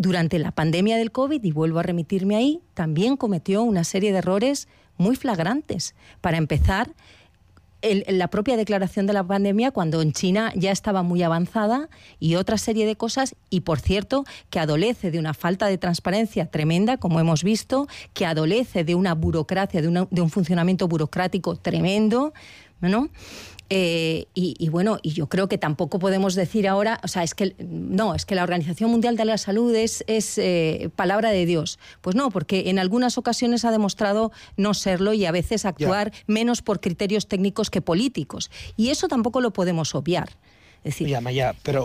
durante la pandemia del COVID, y vuelvo a remitirme ahí, también cometió una serie de errores muy flagrantes. Para empezar, la propia declaración de la pandemia, cuando en China ya estaba muy avanzada, y otra serie de cosas, y por cierto, que adolece de una falta de transparencia tremenda, como hemos visto, que adolece de una burocracia, de un funcionamiento burocrático tremendo, ¿no? Y bueno, y yo creo que tampoco podemos decir ahora, o sea, es que la Organización Mundial de la Salud es palabra de Dios. Pues no, porque en algunas ocasiones ha demostrado no serlo y a veces actuar menos por criterios técnicos que políticos. Y eso tampoco lo podemos obviar. Es decir, pero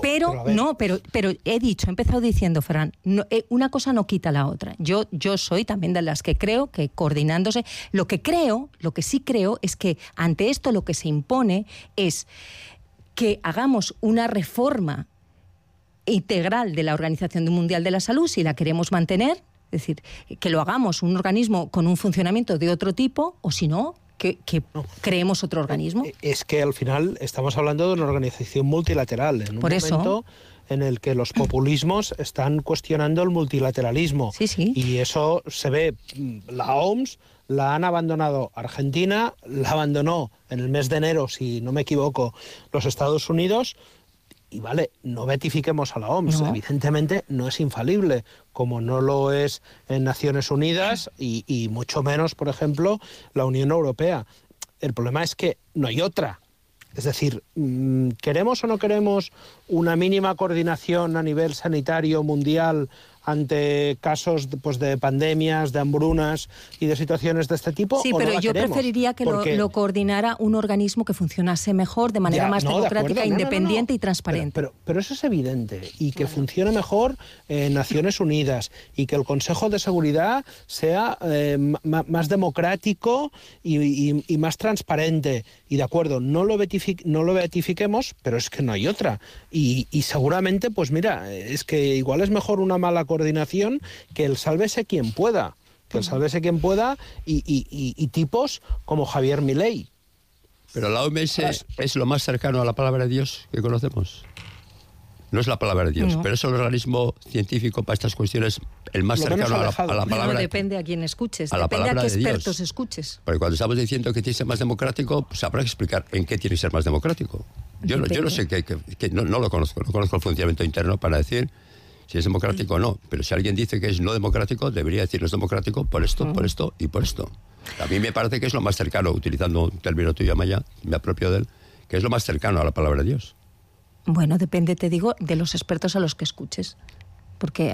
he empezado diciendo, Ferran, una cosa no quita la otra. Yo soy también de las que creo que coordinándose, lo que sí creo es que ante esto lo que se impone es que hagamos una reforma integral de la Organización Mundial de la Salud, si la queremos mantener, es decir, que lo hagamos un organismo con un funcionamiento de otro tipo, o si no, que creemos otro organismo. Es que al final estamos hablando de una organización multilateral, en un momento en el que los populismos están cuestionando el multilateralismo. Sí. Y eso se ve. La OMS la han abandonado Argentina, la abandonó en el mes de enero, si no me equivoco, los Estados Unidos. Y vale, no beatifiquemos a la OMS, evidentemente no es infalible, como no lo es en Naciones Unidas y mucho menos, por ejemplo, la Unión Europea. El problema es que no hay otra. Es decir, ¿queremos o no queremos una mínima coordinación a nivel sanitario mundial ante casos de pandemias, de hambrunas y de situaciones de este tipo? Sí, pero yo preferiría que lo coordinara un organismo que funcionase mejor, de manera más democrática, independiente y transparente. Pero eso es evidente, y que funcione mejor Naciones Unidas, y que el Consejo de Seguridad sea más democrático y más transparente. Y de acuerdo, no lo beatifiquemos, pero es que no hay otra. Y seguramente, pues mira, es que igual es mejor una mala coordinación que el sálvese quien pueda. Que el sálvese quien pueda y tipos como Javier Milei. Pero la OMS es lo más cercano a la palabra de Dios que conocemos. No es la palabra de Dios, pero es el organismo científico para estas cuestiones el más cercano a la palabra. No, depende a quién escuches, depende a qué expertos escuches. Porque cuando estamos diciendo que tiene que ser más democrático, pues habrá que explicar en qué tiene que ser más democrático. Yo no sé, no lo conozco, no conozco el funcionamiento interno para decir si es democrático o no, pero si alguien dice que es no democrático, debería decir no es democrático por esto, por esto y por esto. A mí me parece que es lo más cercano, utilizando un término tuyo, Amaya, me apropio de él, que es lo más cercano a la palabra de Dios. Bueno, depende, te digo, de los expertos a los que escuches. Porque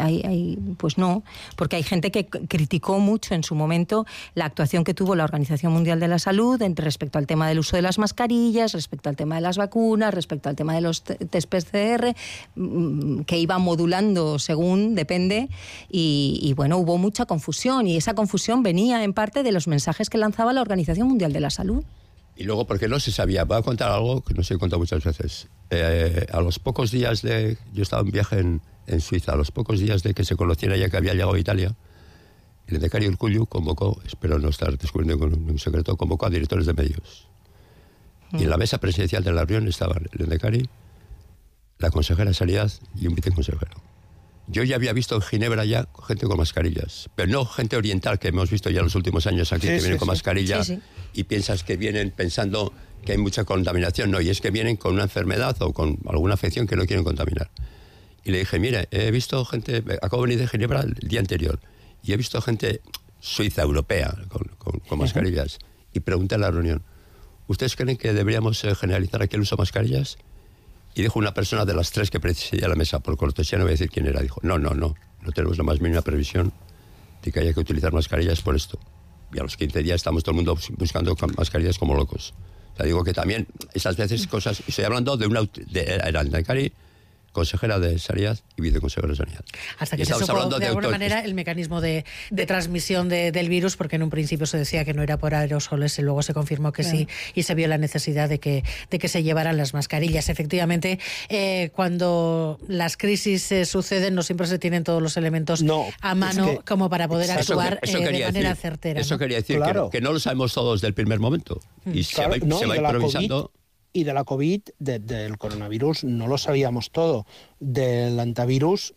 porque hay gente que criticó mucho en su momento la actuación que tuvo la Organización Mundial de la Salud respecto al tema del uso de las mascarillas, respecto al tema de las vacunas, respecto al tema de los test PCR, que iba modulando según, depende, y bueno, hubo mucha confusión, y esa confusión venía en parte de los mensajes que lanzaba la Organización Mundial de la Salud. Y luego, porque no se sabía, voy a contar algo que no se he contado muchas veces. A los pocos días yo estaba en viaje en Suiza, a los pocos días de que se conociera ya que había llegado a Italia, el Endacari Urkullu convocó, espero no estar descubriendo con un secreto, convocó a directores de medios. Y en la mesa presidencial de la reunión estaban el Endacari, la consejera de Sanidad y un viceconsejero. Yo ya había visto en Ginebra ya gente con mascarillas, pero no gente oriental que hemos visto ya en los últimos años aquí, que vienen con mascarilla y piensas que vienen pensando que hay mucha contaminación. No, y es que vienen con una enfermedad o con alguna afección que no quieren contaminar. Y le dije, mire, he visto gente, acabo de venir de Ginebra el día anterior, y he visto gente suiza, europea, con mascarillas. Y pregunté en la reunión, ¿ustedes creen que deberíamos generalizar aquí el uso de mascarillas? Y dijo una persona de las tres que presidía la mesa, por cortesía no voy a decir quién era, dijo, no tenemos la más mínima previsión de que haya que utilizar mascarillas por esto. Y a los 15 días estamos todo el mundo buscando mascarillas como locos. O sea, digo que también esas veces cosas, estoy hablando era el Endacari, consejera de Sanidad y viceconsejero de Sanidad. Hasta que se supo de alguna manera el mecanismo de transmisión del virus, porque en un principio se decía que no era por aerosoles y luego se confirmó que sí, y se vio la necesidad de que se llevaran las mascarillas. Efectivamente, cuando las crisis suceden, no siempre se tienen todos los elementos a mano como para poder actuar de manera certera. Eso quería decir, que no lo sabemos todos del primer momento. Y se va improvisando. Y de la COVID, del coronavirus, no lo sabíamos todo. Del antivirus,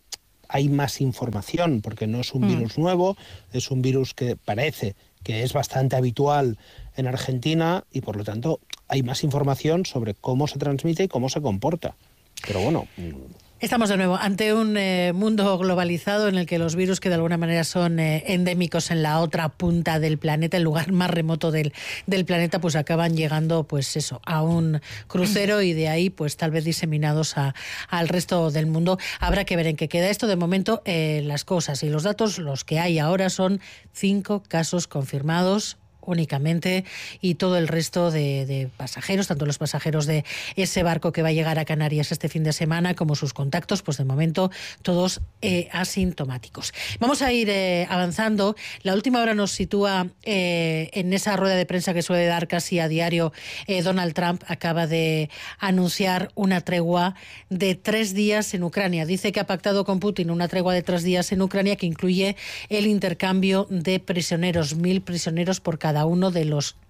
hay más información, porque no es un virus nuevo, es un virus que parece que es bastante habitual en Argentina y por lo tanto hay más información sobre cómo se transmite y cómo se comporta. Pero bueno... Estamos de nuevo ante un mundo globalizado en el que los virus que de alguna manera son endémicos en la otra punta del planeta, el lugar más remoto del planeta, pues acaban llegando pues eso, a un crucero y de ahí pues tal vez diseminados al resto del mundo. Habrá que ver en qué queda esto. De momento las cosas y los datos, los que hay ahora son 5 casos confirmados únicamente y todo el resto de pasajeros, tanto los pasajeros de ese barco que va a llegar a Canarias este fin de semana como sus contactos, pues de momento todos asintomáticos. Vamos a ir avanzando. La última hora nos sitúa en esa rueda de prensa que suele dar casi a diario. Donald Trump acaba de anunciar una tregua de 3 días en Ucrania. Dice que ha pactado con Putin una tregua de 3 días en Ucrania que incluye el intercambio de prisioneros, 1.000 prisioneros por cada uno de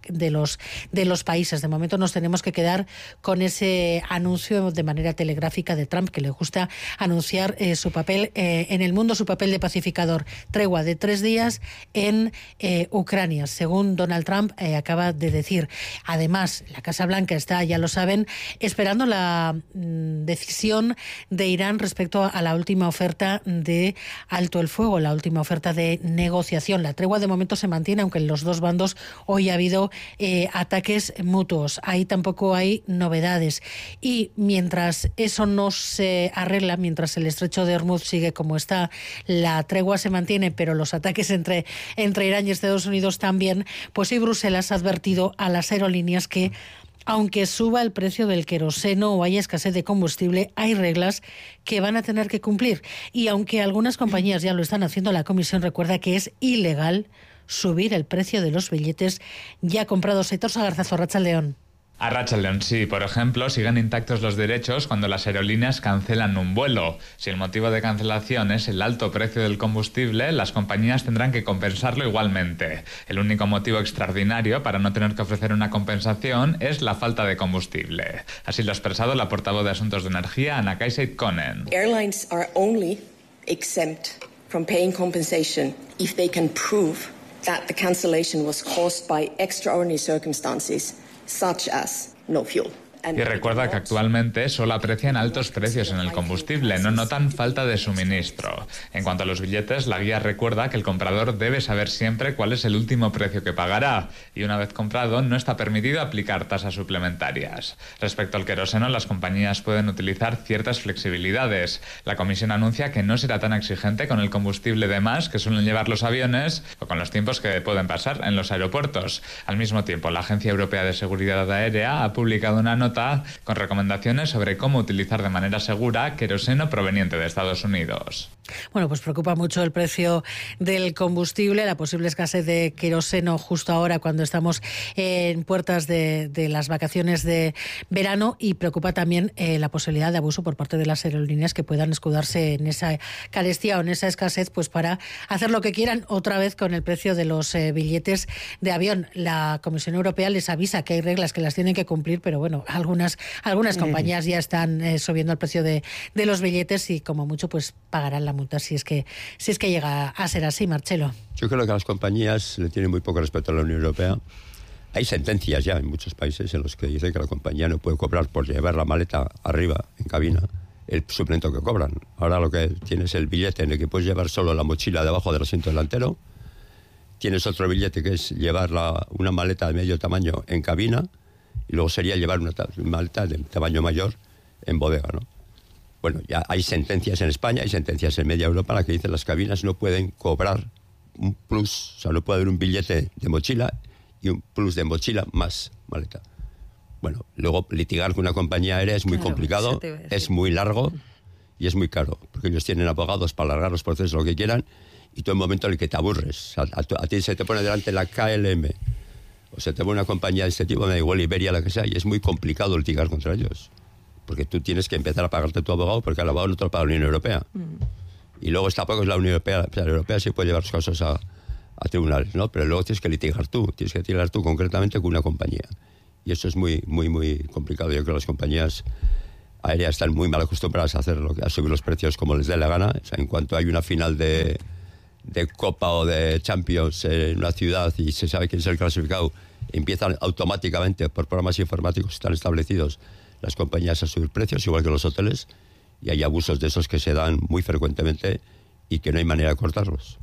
los países. De momento nos tenemos que quedar con ese anuncio de manera telegráfica de Trump, que le gusta anunciar su papel en el mundo, su papel de pacificador. Tregua de 3 días en Ucrania, según Donald Trump acaba de decir. Además, la Casa Blanca está, ya lo saben, esperando la decisión de Irán respecto a la última oferta de alto el fuego, la última oferta de negociación. La tregua de momento se mantiene, aunque en los dos bandos hoy ha habido ataques mutuos. Ahí tampoco hay novedades. Y mientras eso no se arregla, mientras el estrecho de Hormuz sigue como está, la tregua se mantiene, pero los ataques entre Irán y Estados Unidos también, pues hoy Bruselas ha advertido a las aerolíneas que aunque suba el precio del queroseno o haya escasez de combustible, hay reglas que van a tener que cumplir. Y aunque algunas compañías ya lo están haciendo, la Comisión recuerda que es ilegal subir el precio de los billetes ya comprados. Aitor Sagarzazo, Arratsaldeon. Arratsaldeon, sí. Por ejemplo, siguen intactos los derechos cuando las aerolíneas cancelan un vuelo. Si el motivo de cancelación es el alto precio del combustible, las compañías tendrán que compensarlo igualmente. El único motivo extraordinario para no tener que ofrecer una compensación es la falta de combustible. Así lo ha expresado la portavoz de Asuntos de Energía, Anna-Kaisa Ikonen. Airlines are only exempt from paying compensation if they can prove that the cancellation was caused by extraordinary circumstances, such as no fuel. Y recuerda que actualmente solo aprecian altos precios en el combustible, no notan falta de suministro. En cuanto a los billetes, la guía recuerda que el comprador debe saber siempre cuál es el último precio que pagará y una vez comprado no está permitido aplicar tasas suplementarias. Respecto al queroseno, las compañías pueden utilizar ciertas flexibilidades. La Comisión anuncia que no será tan exigente con el combustible de más que suelen llevar los aviones o con los tiempos que pueden pasar en los aeropuertos. Al mismo tiempo, la Agencia Europea de Seguridad Aérea ha publicado una nota con recomendaciones sobre cómo utilizar de manera segura queroseno proveniente de Estados Unidos. Bueno, pues preocupa mucho el precio del combustible, la posible escasez de queroseno justo ahora cuando estamos en puertas de las vacaciones de verano y preocupa también la posibilidad de abuso por parte de las aerolíneas que puedan escudarse en esa carestía o en esa escasez pues para hacer lo que quieran otra vez con el precio de los billetes de avión. La Comisión Europea les avisa que hay reglas que las tienen que cumplir, pero bueno, algunas compañías ya están subiendo el precio de los billetes y como mucho pues pagarán la multa si es que llega a ser así, Marcelo. Yo creo que las compañías le tienen muy poco respeto a la Unión Europea. Hay sentencias ya en muchos países en los que dicen que la compañía no puede cobrar por llevar la maleta arriba en cabina el suplemento que cobran. Ahora lo que tienes es el billete en el que puedes llevar solo la mochila debajo del asiento delantero. Tienes otro billete que es llevar una maleta de medio tamaño en cabina. Y luego sería llevar una maleta de tamaño mayor en bodega, ¿no? Bueno, ya hay sentencias en España, hay sentencias en media Europa en las que dicen que las cabinas no pueden cobrar un plus, o sea, no puede haber un billete de mochila y un plus de mochila más maleta. Bueno, luego litigar con una compañía aérea es muy complicado, es muy largo y es muy caro, porque ellos tienen abogados para alargar los procesos lo que quieran y todo el momento en el que te aburres. A ti se te pone delante la KLM, o se te pone una compañía de este tipo, me da igual Iberia, la que sea, y es muy complicado litigar contra ellos. Porque tú tienes que empezar a pagarte tu abogado porque el abogado no te lo paga la Unión Europea. Y luego tampoco es la Unión Europea, la Europea sí puede llevar sus cosas a tribunales, ¿no? Pero luego tienes que litigar tú concretamente con una compañía. Y eso es muy, muy, muy complicado. Yo creo que las compañías aéreas están muy mal acostumbradas a subir los precios como les dé la gana. O sea, en cuanto hay una final de Copa o de Champions en una ciudad y se sabe quién es el clasificado, empiezan automáticamente, por programas informáticos están establecidos, las compañías a subir precios, igual que los hoteles, y hay abusos de esos que se dan muy frecuentemente y que no hay manera de cortarlos.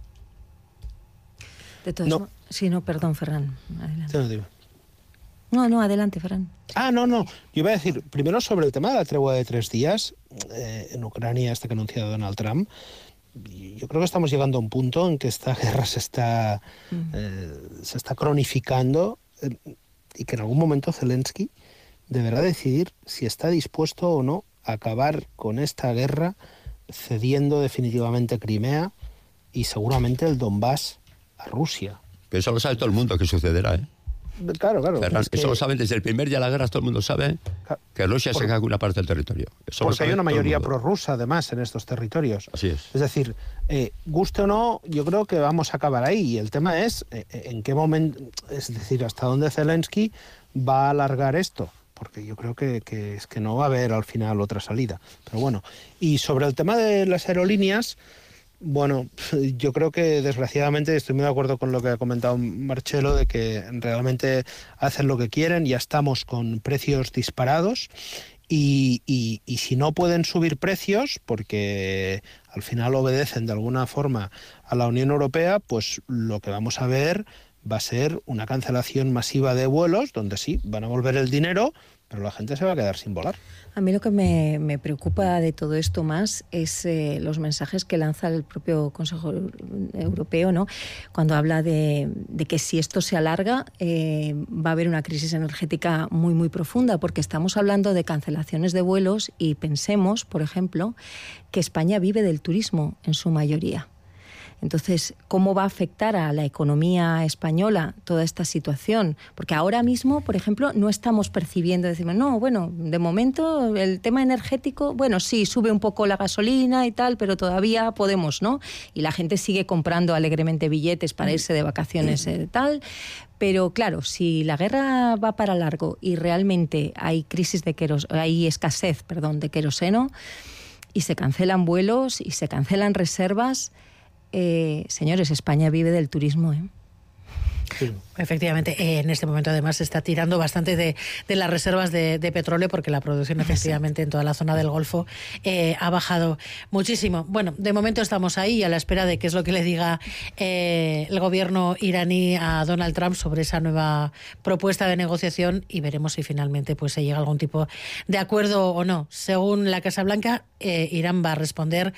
De todos modos, sí, no, perdón, Ferran. Adelante. No, adelante, Ferran. No. Yo iba a decir, primero sobre el tema de la tregua de 3 días en Ucrania, hasta que ha anunciado Donald Trump. Yo creo que estamos llegando a un punto en que esta guerra se está cronificando y que en algún momento Zelensky deberá decidir si está dispuesto o no a acabar con esta guerra, cediendo definitivamente Crimea y seguramente el Donbass a Rusia. Pero eso lo sabe todo el mundo que sucederá, ¿eh? Claro. Ferran, eso lo saben desde el primer día de la guerra, todo el mundo sabe que Rusia se queda con una parte del territorio. Eso porque hay una mayoría prorrusa, además, en estos territorios. Así es. Es decir, guste o no, yo creo que vamos a acabar ahí. Y el tema es en qué momento, es decir, hasta dónde Zelensky va a alargar esto. Porque yo creo que es que no va a haber al final otra salida. Pero bueno, y sobre el tema de las aerolíneas, bueno, yo creo que desgraciadamente estoy muy de acuerdo con lo que ha comentado Marcelo, de que realmente hacen lo que quieren, ya estamos con precios disparados y si no pueden subir precios, porque al final obedecen de alguna forma a la Unión Europea, pues lo que vamos a ver va a ser una cancelación masiva de vuelos, donde sí, van a volver el dinero, pero la gente se va a quedar sin volar. A mí lo que me preocupa de todo esto más es los mensajes que lanza el propio Consejo Europeo, ¿no? Cuando habla de que si esto se alarga va a haber una crisis energética muy, muy profunda, porque estamos hablando de cancelaciones de vuelos y pensemos, por ejemplo, que España vive del turismo en su mayoría. Entonces, ¿cómo va a afectar a la economía española toda esta situación? Porque ahora mismo, por ejemplo, no estamos percibiendo, decimos, no, bueno, de momento el tema energético, bueno, sí, sube un poco la gasolina y tal, pero todavía podemos, ¿no? Y la gente sigue comprando alegremente billetes para irse de vacaciones y tal. Pero claro, si la guerra va para largo y realmente hay escasez de queroseno y se cancelan vuelos y se cancelan reservas, señores, España vive del turismo, ¿eh? Sí. Efectivamente, en este momento además se está tirando bastante de las reservas de petróleo, porque la producción efectivamente en toda la zona del Golfo ha bajado muchísimo. Bueno, de momento estamos ahí a la espera de qué es lo que le diga el gobierno iraní a Donald Trump sobre esa nueva propuesta de negociación, y veremos si finalmente pues se llega a algún tipo de acuerdo o no. Según la Casa Blanca, Irán va a responder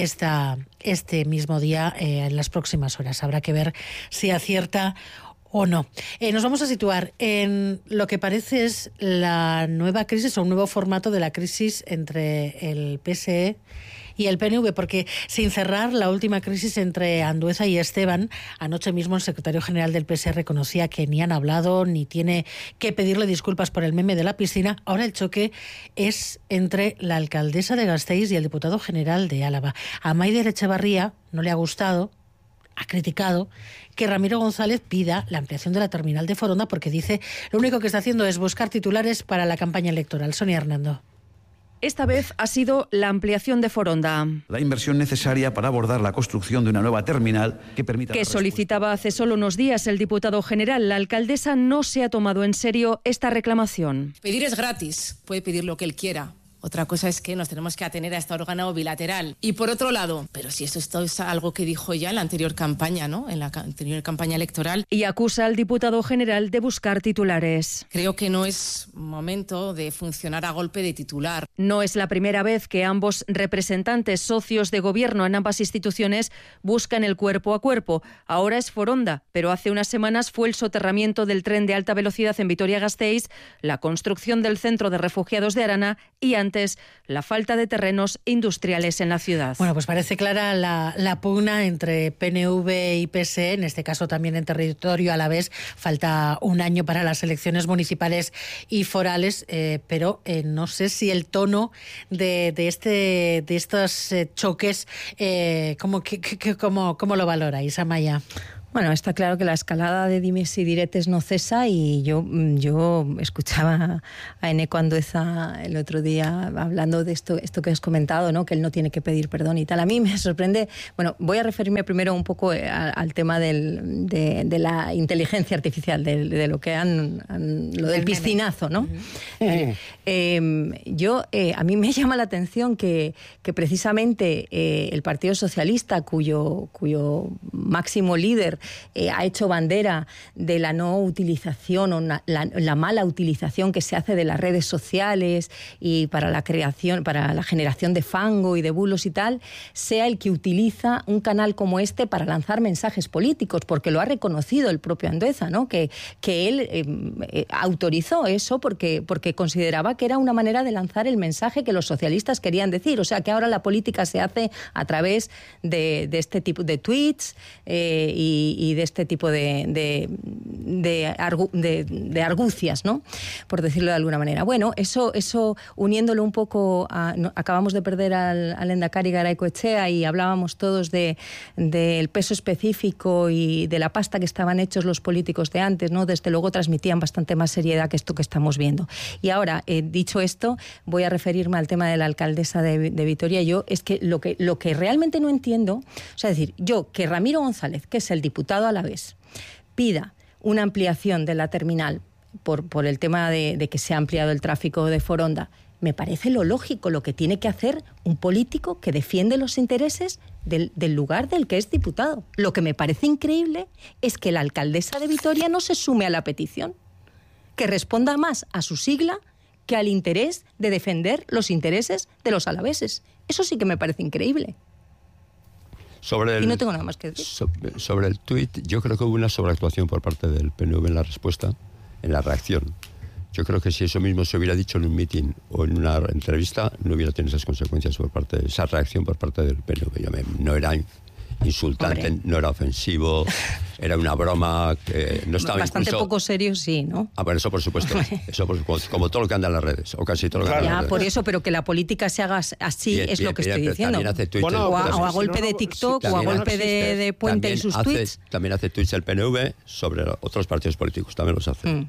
este mismo día en las próximas horas. Habrá que ver si acierta o no. Nos vamos a situar en lo que parece es la nueva crisis o un nuevo formato de la crisis entre el PSE y el PNV, porque sin cerrar la última crisis entre Andueza y Esteban, anoche mismo el secretario general del PSE reconocía que ni han hablado ni tiene que pedirle disculpas por el meme de la piscina. Ahora el choque es entre la alcaldesa de Gasteiz y el diputado general de Álava. A Maider Echevarría no le ha gustado, ha criticado que Ramiro González pida la ampliación de la terminal de Foronda, porque dice lo único que está haciendo es buscar titulares para la campaña electoral. Sonia Hernando. Esta vez ha sido la ampliación de Foronda. La inversión necesaria para abordar la construcción de una nueva terminal que permita... Que solicitaba hace solo unos días el diputado general. La alcaldesa no se ha tomado en serio esta reclamación. Pedir es gratis, puede pedir lo que él quiera. Otra cosa es que nos tenemos que atener a este órgano bilateral. Y por otro lado, pero si esto es algo que dijo ya en la anterior campaña, ¿no? En la anterior campaña electoral. Y acusa al diputado general de buscar titulares. Creo que no es momento de funcionar a golpe de titular. No es la primera vez que ambos representantes socios de gobierno en ambas instituciones buscan el cuerpo a cuerpo. Ahora es Foronda, pero hace unas semanas fue el soterramiento del tren de alta velocidad en Vitoria-Gasteiz, la construcción del centro de refugiados de Arana y antes la falta de terrenos industriales en la ciudad. Bueno, pues parece clara la pugna entre PNV y PSE, en este caso también en territorio alavés. Falta un año para las elecciones municipales y forales, pero no sé si el tono de estos choques, ¿cómo lo valoráis, Amaya? Bueno, está claro que la escalada de dimes y diretes no cesa, y yo escuchaba a Eneko Andueza el otro día hablando de esto que has comentado, ¿no? Que él no tiene que pedir perdón y tal. A mí me sorprende. Bueno, voy a referirme primero un poco al tema de la inteligencia artificial, de lo que lo del piscinazo, ¿no? A mí me llama la atención que precisamente el Partido Socialista, cuyo máximo líder ha hecho bandera de la no utilización o la mala utilización que se hace de las redes sociales y para la generación de fango y de bulos y tal, sea el que utiliza un canal como este para lanzar mensajes políticos, porque lo ha reconocido el propio Andueza, ¿no? Que él autorizó eso porque consideraba que era una manera de lanzar el mensaje que los socialistas querían decir. O sea, que ahora la política se hace a través de este tipo de tweets y de este tipo de argucias, ¿no? Por decirlo de alguna manera. Bueno, eso uniéndolo un poco acabamos de perder al Lehendakari Garaikoetxea y hablábamos todos del peso específico y de la pasta que estaban hechos los políticos de antes, ¿no? Desde luego transmitían bastante más seriedad que esto que estamos viendo. Y ahora, dicho esto, voy a referirme al tema de la alcaldesa de Vitoria. Yo es que lo que realmente no entiendo, o sea, decir, que Ramiro González, que es el diputado alavés, pida una ampliación de la terminal por el tema de que se ha ampliado el tráfico de Foronda, me parece lo lógico, lo que tiene que hacer un político que defiende los intereses del lugar del que es diputado. Lo que me parece increíble es que la alcaldesa de Vitoria no se sume a la petición, que responda más a su sigla que al interés de defender los intereses de los alaveses. Eso sí que me parece increíble. Y no tengo nada más que decir. Sobre el tuit, yo creo que hubo una sobreactuación por parte del PNV en la respuesta, en la reacción. Yo creo que si eso mismo se hubiera dicho en un mitin o en una entrevista, no hubiera tenido esas consecuencias esa reacción por parte del PNV. No era insultante, hombre, no era ofensivo, era una broma que no estaba bastante incluso... poco serio, sí, ¿no? Bueno, eso por supuesto. Como todo lo que anda en las redes, o casi todo lo que anda en las redes. Por eso, pero que la política se haga así es lo que estoy diciendo. O a golpe de TikTok, o a golpe de Puente y sus tweets. También hace tweets el PNV sobre otros partidos políticos, también los hace.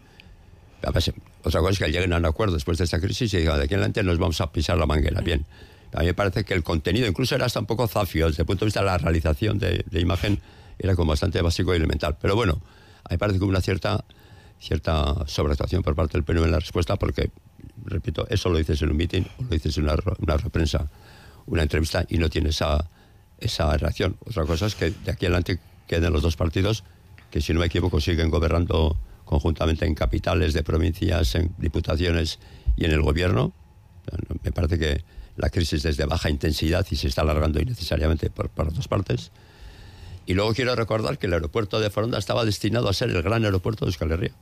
Otra cosa es que lleguen a un acuerdo después de esta crisis y digan, de aquí en adelante nos vamos a pisar la manguera. Bien. A mí me parece que el contenido incluso era hasta un poco zafio, desde el punto de vista de la realización de imagen, era como bastante básico y elemental. Pero bueno, a mí me parece que hubo una cierta sobreactuación por parte del PNV en la respuesta, porque, repito, eso lo dices en un mitin o lo dices en una prensa, una entrevista, y no tiene esa reacción. Otra cosa es que de aquí adelante queden los dos partidos que, si no me equivoco, siguen gobernando conjuntamente en capitales de provincias, en diputaciones y en el gobierno. Me parece que la crisis es de baja intensidad y se está alargando innecesariamente por dos partes. Y luego quiero recordar que el aeropuerto de Foronda estaba destinado a ser el gran aeropuerto de Euskal Herria,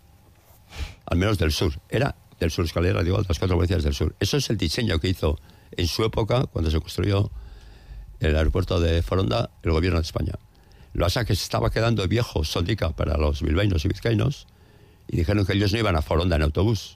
al menos del sur. Era del sur, Euskal Herria, digo, de las 4 provincias del sur. Eso es el diseño que hizo en su época, cuando se construyó el aeropuerto de Foronda, el gobierno de España. Lo que pasa es que se estaba quedando viejo soldica para los bilbaínos y vizcaínos, y dijeron que ellos no iban a Foronda en autobús.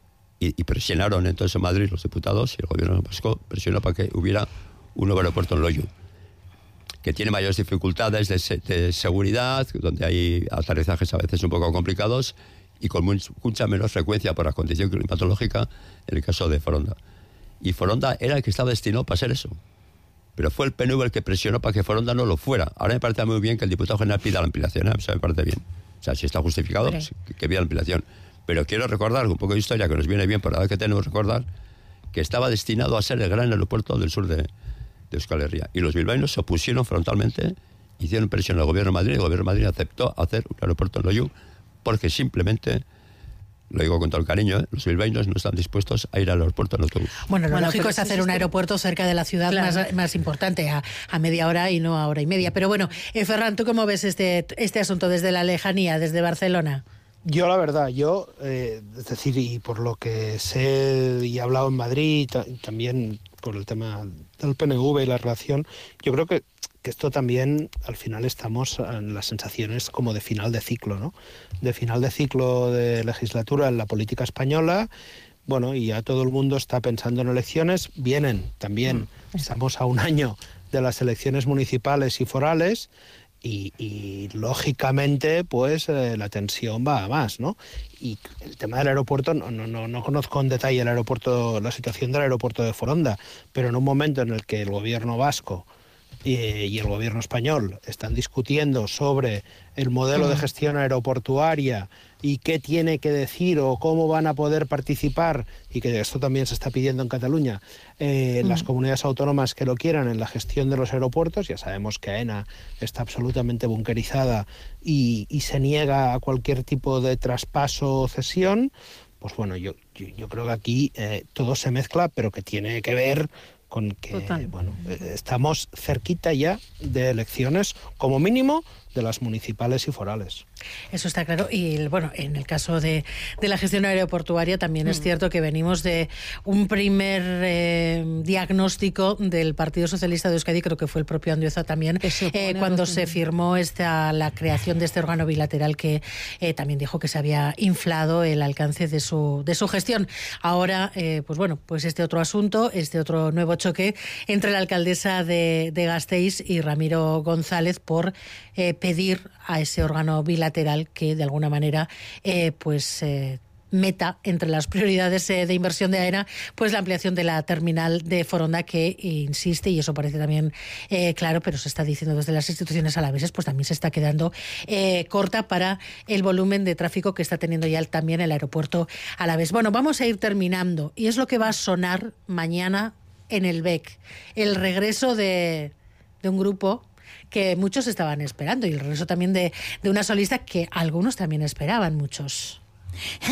Y presionaron entonces en Madrid los diputados, y el gobierno vasco presionó para que hubiera un nuevo aeropuerto en Loiu, que tiene mayores dificultades de seguridad, donde hay aterrizajes a veces un poco complicados y con mucha menos frecuencia por la condición climatológica en el caso de Foronda. Y Foronda era el que estaba destinado para ser eso. Pero fue el PNV el que presionó para que Foronda no lo fuera. Ahora me parece muy bien que el diputado general pida la ampliación, ¿eh? Eso me parece bien. O sea, si está justificado, que pida la ampliación. Pero quiero recordar un poco de historia que nos viene bien, por la vez que tenemos que recordar, que estaba destinado a ser el gran aeropuerto del sur de Euskal Herria. Y los bilbaínos se opusieron frontalmente, hicieron presión al gobierno de Madrid, y el gobierno de Madrid aceptó hacer un aeropuerto en Loiu, porque simplemente, lo digo con todo el cariño, los bilbaínos no están dispuestos a ir al aeropuerto en autobús. Bueno, lo lógico es hacer un aeropuerto cerca de la ciudad, claro, más importante, a media hora y no a hora y media. Pero bueno, Ferran, ¿tú cómo ves este asunto desde la lejanía, desde Barcelona? Yo, la verdad, es decir, y por lo que sé y he hablado en Madrid, también por el tema del PNV y la relación, yo creo que esto también, al final, estamos en las sensaciones como de final de ciclo, ¿no? De final de ciclo de legislatura en la política española. Bueno, y ya todo el mundo está pensando en elecciones. Vienen también, estamos a un año de las elecciones municipales y forales, Y lógicamente, pues la tensión va a más, ¿no? Y el tema del aeropuerto, no conozco en detalle la situación del aeropuerto de Foronda, pero en un momento en el que el gobierno vasco y el gobierno español están discutiendo sobre el modelo de gestión aeroportuaria y qué tiene que decir o cómo van a poder participar, y que esto también se está pidiendo en Cataluña, las comunidades autónomas que lo quieran en la gestión de los aeropuertos. Ya sabemos que AENA está absolutamente bunkerizada y se niega a cualquier tipo de traspaso o cesión. Pues bueno, yo creo que aquí todo se mezcla, pero que tiene que ver con que estamos cerquita ya de elecciones, como mínimo, de las municipales y forales. Eso está claro. Y bueno, en el caso de la gestión aeroportuaria también es cierto que venimos de un primer diagnóstico del Partido Socialista de Euskadi, creo que fue el propio Andueza también, cuando se firmó la creación de este órgano bilateral, que también dijo que se había inflado el alcance de su gestión. Ahora, pues este otro asunto, este otro nuevo choque entre la alcaldesa de Gasteiz y Ramiro González por pedir a ese órgano bilateral que de alguna manera meta entre las prioridades de inversión de AENA pues la ampliación de la terminal de Foronda, que insiste, y eso parece también claro, pero se está diciendo desde las instituciones alaveses, pues también se está quedando corta para el volumen de tráfico que está teniendo ya también el aeropuerto alavés. Bueno, vamos a ir terminando, y es lo que va a sonar mañana en el BEC, el regreso de un grupo que muchos estaban esperando, y el regreso también de una solista que algunos también esperaban, muchos.